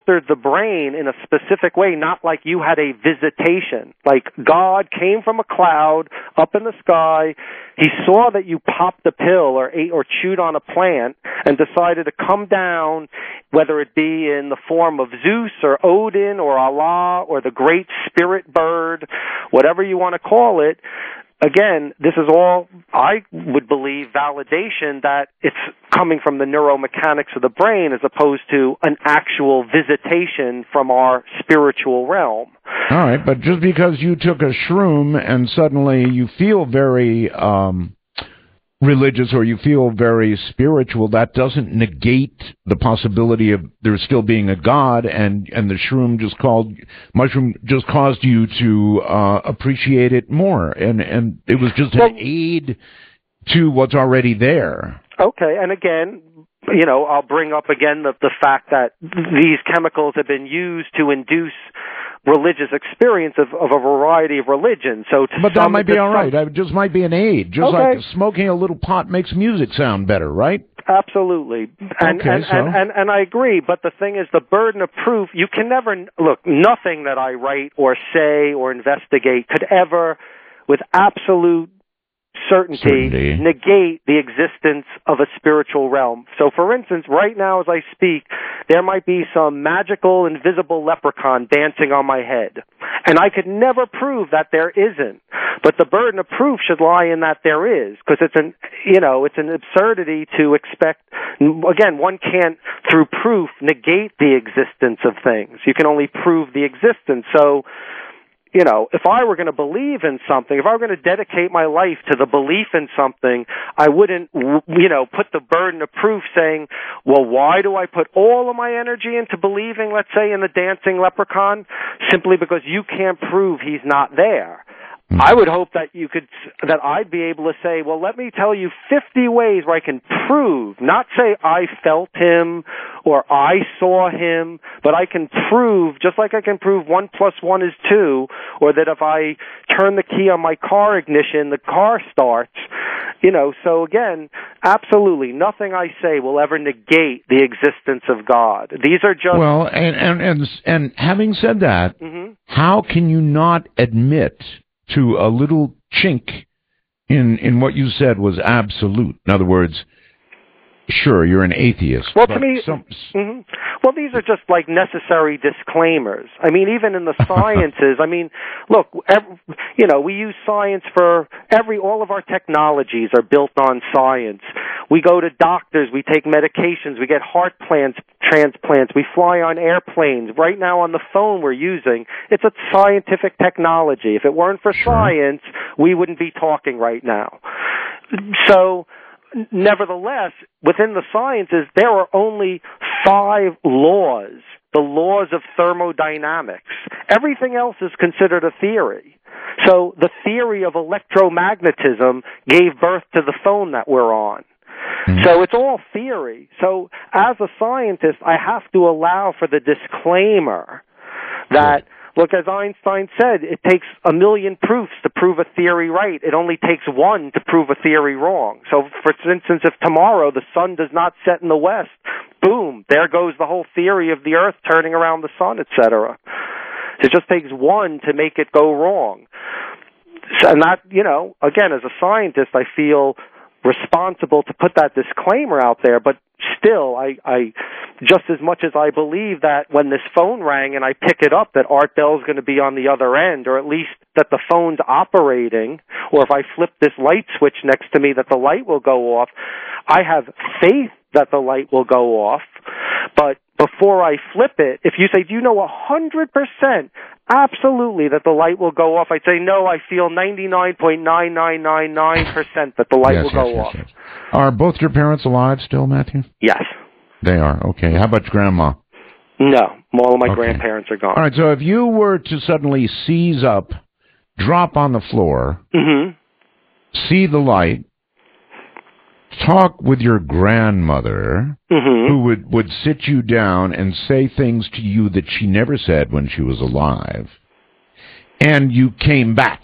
altered the brain in a specific way, not like you had a visitation. Like God came from a cloud up in the sky, he saw that you popped a pill or ate or chewed on a plant and decided to come down, whether it be in the form of Zeus or Odin or Allah or the great spirit bird, whatever you want to call it. Again, this is all, I would believe, validation that it's coming from the neuromechanics of the brain as opposed to an actual visitation from our spiritual realm. All right, but just because you took a shroom and suddenly you feel very religious or you feel very spiritual, that doesn't negate the possibility of there still being a God, and the mushroom just caused you to appreciate it more, and it was just an aid to what's already there. Okay, and again, I'll bring up again the fact that these chemicals have been used to induce religious experience of a variety of religions. But that might be all right. It just might be an aid. Just like smoking a little pot makes music sound better, right? Absolutely. And I agree, but the thing is, the burden of proof, you can never, look, nothing that I write or say or investigate could ever, with absolute certainty, negate the existence of a spiritual realm. So, for instance, right now as I speak, there might be some magical, invisible leprechaun dancing on my head. And I could never prove that there isn't. But the burden of proof should lie in that there is, because it's an absurdity to expect. Again, one can't, through proof, negate the existence of things. You can only prove the existence. So, if I were going to believe in something, if I were going to dedicate my life to the belief in something, I wouldn't, put the burden of proof saying, well, why do I put all of my energy into believing, let's say, in the dancing leprechaun? Simply because you can't prove he's not there. I would hope that I'd be able to say, well, let me tell you 50 ways where I can prove, not say I felt him or I saw him, but I can prove, just like I can prove 1 + 1 is 2, or that if I turn the key on my car ignition, the car starts. So again, absolutely nothing I say will ever negate the existence of God. These are just... Well, and having said that, how can you not admit to a little chink in what you said was absolute? In other words, sure, you're an atheist. Well, to me, well, these are just like necessary disclaimers. I mean, even in the sciences, I mean, look, we use science for all of our technologies are built on science. We go to doctors, we take medications, we get heart transplants, we fly on airplanes. Right now on the phone we're using, it's a scientific technology. If it weren't for science, we wouldn't be talking right now. So, nevertheless, within the sciences, there are only 5 laws, the laws of thermodynamics. Everything else is considered a theory. So the theory of electromagnetism gave birth to the phone that we're on. So it's all theory. So as a scientist, I have to allow for the disclaimer that, look, as Einstein said, it takes 1 million proofs to prove a theory right. It only takes 1 to prove a theory wrong. So, for instance, if tomorrow the sun does not set in the west, boom, there goes the whole theory of the earth turning around the sun, etc. It just takes 1 to make it go wrong. So, and that, again, as a scientist, I feel responsible to put that disclaimer out there, but still, I just as much as I believe that when this phone rang and I pick it up, that Art Bell's going to be on the other end, or at least that the phone's operating, or if I flip this light switch next to me that the light will go off, I have faith that the light will go off. But before I flip it, if you say, do you know 100% absolutely that the light will go off, I'd say, no, I feel 99.9999% that the light will go off. Yes. Are both your parents alive still, Matthew? Yes. They are, okay. How about Grandma? No, all of my grandparents are gone. All right, so if you were to suddenly seize up, drop on the floor, see the light, talk with your grandmother, who would sit you down and say things to you that she never said when she was alive, and you came back.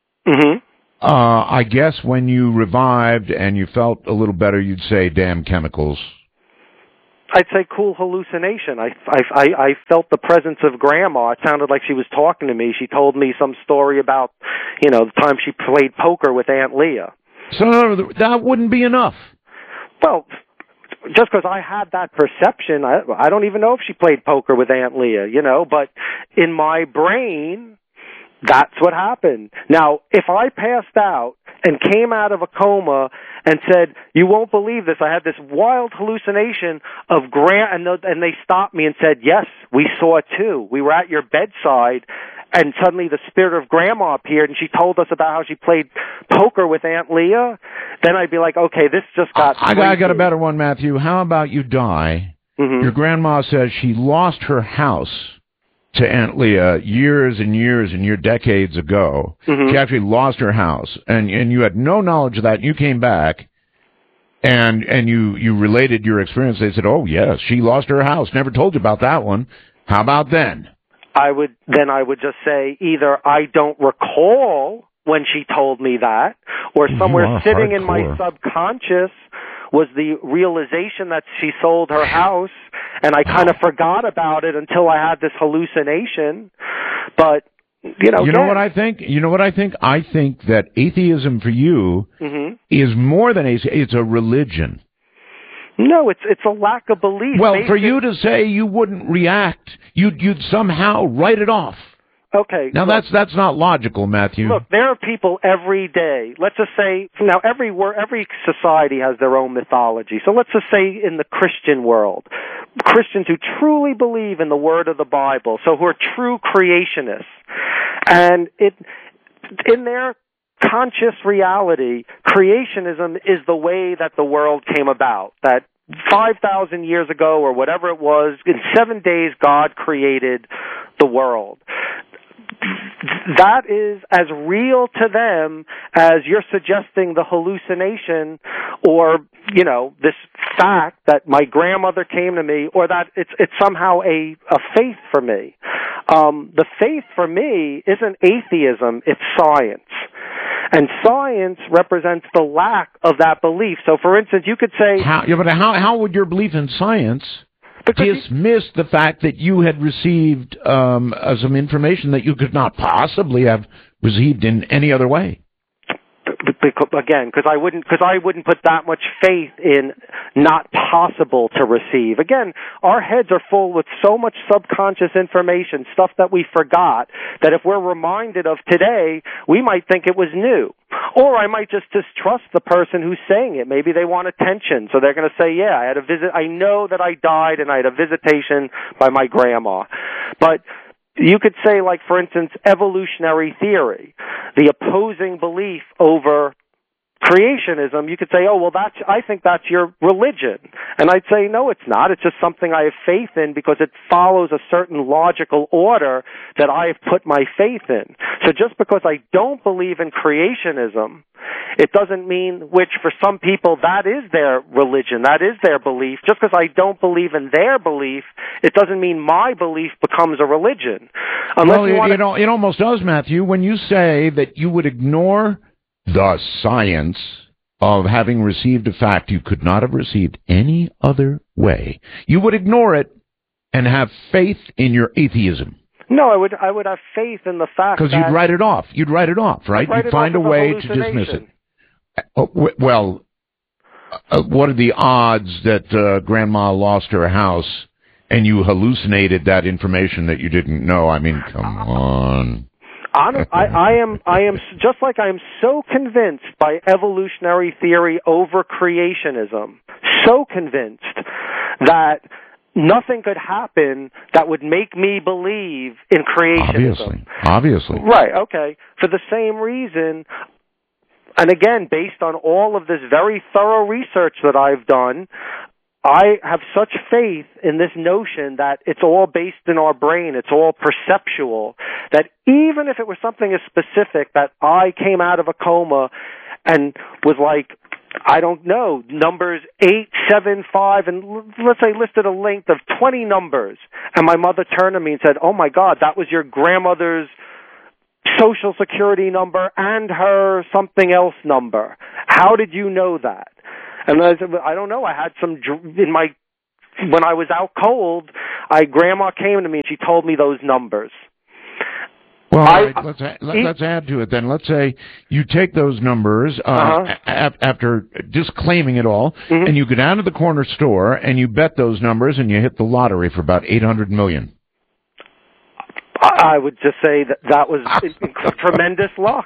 I guess when you revived and you felt a little better, you'd say, damn chemicals. I'd say cool hallucination. I felt the presence of Grandma. It sounded like she was talking to me. She told me some story about, the time she played poker with Aunt Leah. So that wouldn't be enough. Well, just because I had that perception, I don't even know if she played poker with Aunt Leah, but in my brain, that's what happened. Now, if I passed out and came out of a coma and said, "You won't believe this, I had this wild hallucination of and they stopped me and said, "Yes, we saw it too. We were at your bedside." And suddenly the spirit of Grandma appeared, and she told us about how she played poker with Aunt Leah. Then I'd be like, okay, this just got I got a better one, Matthew. How about you die? Mm-hmm. Your grandma says she lost her house to Aunt Leah years and years and decades ago. Mm-hmm. She actually lost her house, and you had no knowledge of that. You came back, and you related your experience. They said, oh, yes, she lost her house. Never told you about that one. How about then? I would just say either I don't recall when she told me that, or somewhere sitting in my subconscious was the realization that she sold her house, and I kind of forgot about it until I had this hallucination. But you know what I think? I think that atheism for you is more than it's a religion. No, it's a lack of belief. Well, for you to say you wouldn't react, you'd somehow write it off. Okay. Now look, that's not logical, Matthew. Look, there are people every day. Let's just say now every society has their own mythology. So let's just say in the Christian world, Christians who truly believe in the word of the Bible, so who are true creationists, and in their conscious reality, creationism is the way that the world came about. That 5,000 years ago or whatever it was, in 7 days God created the world. That is as real to them as you're suggesting the hallucination or, this fact that my grandmother came to me, or that it's somehow a faith for me. The faith for me isn't atheism, it's science. And science represents the lack of that belief. So, for instance, you could say... How would your belief in science dismiss the fact that you had received some information that you could not possibly have received in any other way? Because I wouldn't put that much faith in not possible to receive. Again, our heads are full with so much subconscious information, stuff that we forgot, that if we're reminded of today, we might think it was new. Or I might just distrust the person who's saying it. Maybe they want attention, so they're going to say, yeah, I had a visit. I know that I died and I had a visitation by my grandma. But you could say, like, for instance, evolutionary theory, the opposing belief over creationism. You could say, oh, well, I think that's your religion. And I'd say, no, it's not. It's just something I have faith in because it follows a certain logical order that I have put my faith in. So just because I don't believe in creationism, it doesn't mean, which for some people that is their religion, that is their belief. Just because I don't believe in their belief, it doesn't mean my belief becomes a religion. It almost does, Matthew, when you say that you would ignore the science of having received a fact you could not have received any other way. You would ignore it and have faith in your atheism. No, I would have faith in the fact that... Because you'd write it off. You'd write it off, right? You'd find a way to dismiss it. Well, what are the odds that Grandma lost her house and you hallucinated that information that you didn't know? I mean, come on. I am just like I am so convinced by evolutionary theory over creationism, so convinced that nothing could happen that would make me believe in creationism. Obviously. Right, okay. For the same reason, and again, based on all of this very thorough research that I've done, I have such faith in this notion that it's all based in our brain, it's all perceptual, that even if it was something as specific that I came out of a coma and was like, I don't know, numbers 8, 7, 5, and let's say listed a length of 20 numbers, and my mother turned to me and said, oh my God, that was your grandmother's Social Security number and her something else number. How did you know that? And I said, I don't know. I had some in my when I was out cold, Grandma came to me and she told me those numbers. Well, let's add to it then. Let's say you take those numbers after disclaiming it all, and you go down to the corner store and you bet those numbers, and you hit the lottery for about $800 million. I would just say that was tremendous luck.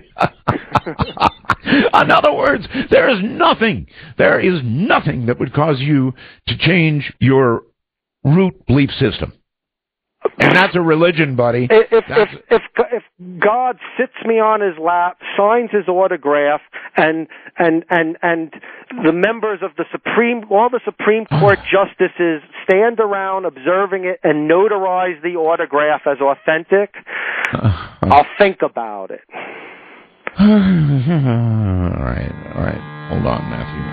In other words, there is nothing that would cause you to change your root belief system. And that's a religion, buddy. If God sits me on his lap, signs his autograph, and the members of all the Supreme Court justices stand around observing it and notarize the autograph as authentic, I'll think about it. All right. Hold on, Matthew.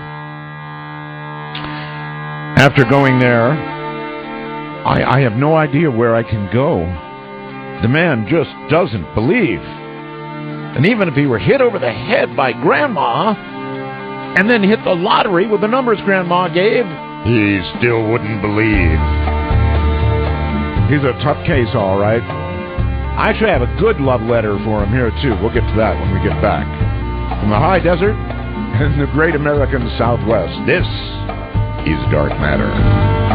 After going there, I have no idea where I can go. The man just doesn't believe. And even if he were hit over the head by Grandma and then hit the lottery with the numbers Grandma gave, he still wouldn't believe. He's a tough case, all right. I actually have a good love letter for him here, too. We'll get to that when we get back. From the high desert and the great American Southwest, this is Dark Matter.